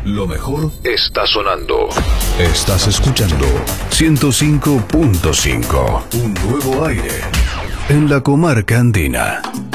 Lo mejor está sonando. Estás escuchando 105.5. Un nuevo aire en la comarca andina.